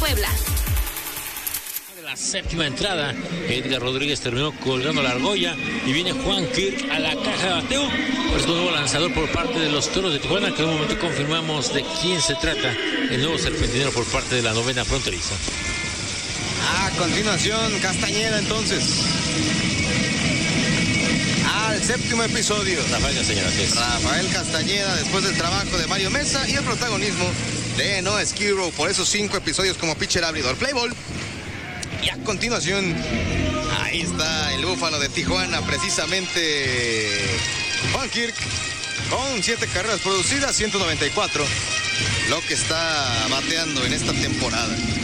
Puebla. La séptima entrada, Edgar Rodríguez terminó colgando la argolla y viene Juan Kirk a la caja de bateo. Por este nuevo lanzador por parte de los Toros de Tijuana, que en un momento confirmamos de quién se trata, el nuevo serpentinero por parte de la novena fronteriza. A continuación, Castañeda entonces. Al séptimo episodio. Rafael Castañeda, después del trabajo de Mario Mesa y el protagonismo de Noah Skirrow por esos 5 episodios como pitcher abridor. Play ball. Y a continuación, ahí está el búfalo de Tijuana, precisamente Juan Kirk, con 7 carreras producidas, 194, lo que está bateando en esta temporada.